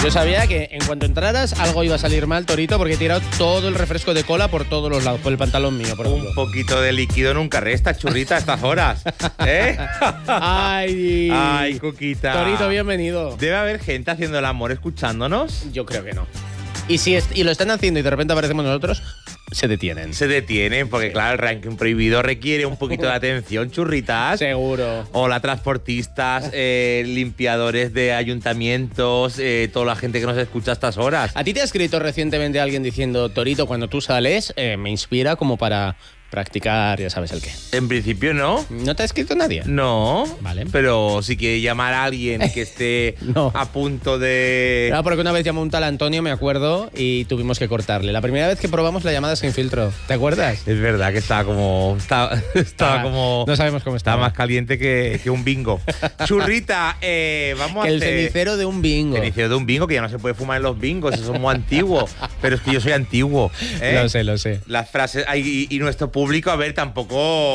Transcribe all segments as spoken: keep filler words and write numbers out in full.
Yo sabía que en cuanto entraras algo iba a salir mal, Torito, porque he tirado todo el refresco de cola por todos los lados, por el pantalón mío, por ejemplo. Un poquito de líquido nunca resta, churrita, a estas horas. ¿Eh? Ay, Ay, Cuquita. Torito, bienvenido. ¿Debe haber gente haciendo el amor escuchándonos? Yo creo que no. Y si est- y lo están haciendo y de repente aparecemos nosotros, se detienen. Se detienen, porque Sí. claro, el ranking prohibido requiere un poquito de atención, churritas. Seguro. Hola, transportistas, eh, limpiadores de ayuntamientos, eh, toda la gente que nos escucha a estas horas. ¿A ti te ha escrito recientemente alguien diciendo, Torito, cuando tú sales, eh, me inspira como para practicar, ya sabes el qué? En principio no. ¿No te ha escrito nadie? No, Vale. pero si quiere llamar a alguien que esté No. a punto de... Claro, porque una vez llamó un tal Antonio, me acuerdo, y tuvimos que cortarle. La primera vez que probamos la llamada sin filtro, ¿te acuerdas? Es verdad que estaba como... Estaba, estaba Ah, como... no sabemos cómo Estaba estaba. más caliente que, que un bingo. Churrita, eh, vamos Que a el hacer... cenicero de un bingo. Cenicero de un bingo, que ya no se puede fumar en los bingos, eso es muy antiguo. Pero es que yo soy antiguo. ¿eh? Lo sé, lo sé. Las frases... ay, y, y nuestro público, a ver, tampoco...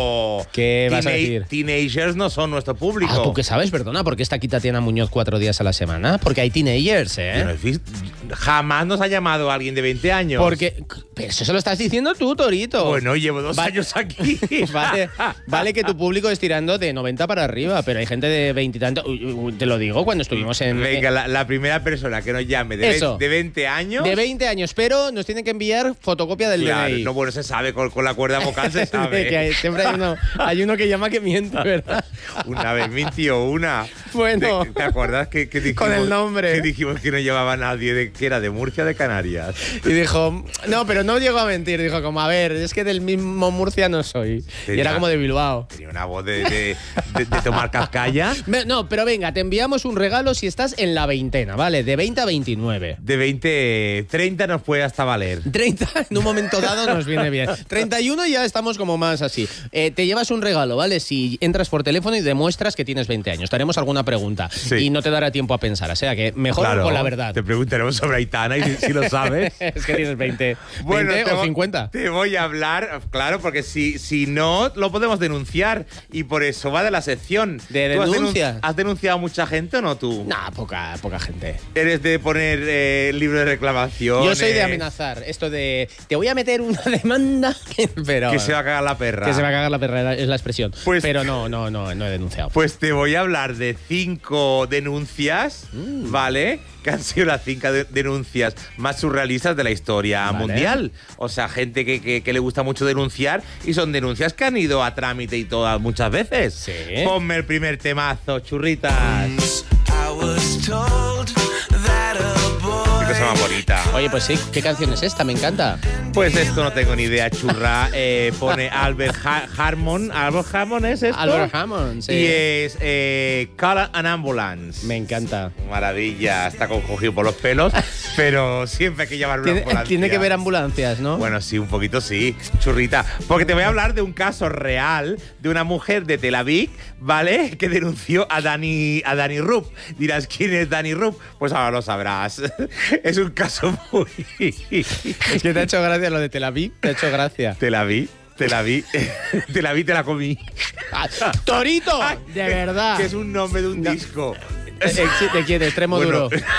¿Qué vas a decir? Teenagers no son nuestro público. Ah, ¿tú qué sabes? Perdona, ¿por qué está aquí Tatiana Muñoz cuatro días a la semana? Porque hay teenagers, Yo ¿eh? no he visto- jamás nos ha llamado alguien de veinte años. Porque... Pero eso se lo estás diciendo tú, Torito. Bueno, llevo dos Va- años aquí. Vale, vale que tu público es tirando de noventa para arriba, pero hay gente de veinte y tanto. Uy, uy, te lo digo cuando estuvimos en. Venga, la, la primera persona que nos llame de, Eso. ve- de veinte años. De veinte años, pero nos tienen que enviar fotocopia del Claro, D N I. no, bueno, se sabe, con, con la cuerda vocal se sabe. Que hay- siempre hay uno, hay uno que llama que miente, ¿verdad? Una vez mintió una. Bueno. ¿Te, te acuerdas que, que dijimos, Con el nombre. que dijimos que no llevaba a nadie, de, que era de Murcia o de Canarias? Y dijo, no, pero no llegó a mentir. Dijo, como, a ver, es que del mismo Murcia no soy. Y Tenía- era como de Bilbao. Tenía una voz de, de, de- de tomar cascalla. Ve- No, pero venga, te enviamos un regalo si estás en la veintena, ¿vale? De veinte a veintinueve. De veinte, treinta nos puede hasta valer. treinta en un momento dado nos viene bien. treinta y uno ya estamos como más así. Eh, te llevas un regalo, ¿vale? Si entras por teléfono y demuestras que tienes veinte años. Te haremos alguna pregunta Sí. y no te dará tiempo a pensar. O sea que mejor Claro, con la verdad. Te preguntaremos sobre Aitana y si, si lo sabes. Es que tienes veinte, Bueno, veinte te o vo- cincuenta. Te voy a hablar, claro, porque si, si no, lo podemos denunciar. Y por eso va de la sección. ¿De ¿Tú has denuncia? denun- ¿Has denunciado a mucha gente o no tú? Nah, poca, poca gente. ¿Eres de poner eh, libro de reclamación? Yo soy de amenazar. Esto de te voy a meter una demanda. Pero Que se va a cagar la perra. que se va a cagar la perra, es la expresión. Pues- pero no, no, no, no he denunciado. Pues te voy a hablar de cinco denuncias, Mm. ¿vale? Que han sido las cinco de- denuncias más surrealistas de la historia Vale. mundial. O sea, gente que, que- que le gusta mucho denunciar y son denuncias que han ido a trámite y todas muchas veces. Sí. Ponme el primer temazo, churritas. I was told that a boy Qué cosa más bonita. Oye, pues sí, ¿qué canción es esta? Me encanta. Pues esto no tengo ni idea, churra. Eh, pone Albert Ha- Harmon. ¿Albert Harmon es esto? Albert Hammond, sí. Y es eh, Call an Ambulance. Me encanta. Maravilla, está cogido por los pelos, pero siempre hay que llamar una Tiene, ambulancia. tiene que ver ambulancias, ¿no? Bueno, sí, un poquito sí, churrita. Porque te voy a hablar de un caso real de una mujer de Tel Aviv, ¿vale? Que denunció a Dani, a Dani Rupp. Dirás, ¿quién es Dani Rupp? Pues ahora lo sabrás. Es un caso muy... Es que te ha hecho gracia lo de Tel Aviv. Te ha hecho gracia. Te la vi, te la vi, te la vi, te la comí. Ah, ¡Torito! Ay, De verdad. Que es un nombre de un disco. Eh, eh, sí, ¿de quién? Extremo Bueno. duro.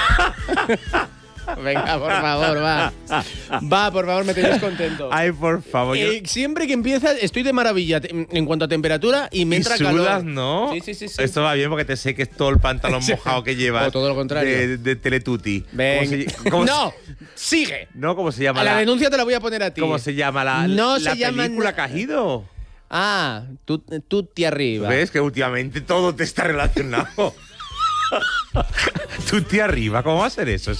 Venga, por favor, va. Va, por favor, me tenéis contento. Ay, por favor. yo- Eh, siempre que empieza, estoy de maravilla te- en cuanto a temperatura y me y entra sudas, calor. ¿no? Sí, sí, sí, sí. Esto va bien porque te sé que es todo el pantalón mojado que llevas. O todo lo contrario. De, de Teletutti. Ven. ¿Cómo se, cómo no, se- sigue. no, ¿cómo se llama A la la, denuncia te la voy a poner a ti. ¿Cómo se llama la, No la se llama película na- que has ido? Ah, tú, tú te arriba. ¿Ves que últimamente todo te está relacionado? Tú te arriba, ¿cómo va a ser eso?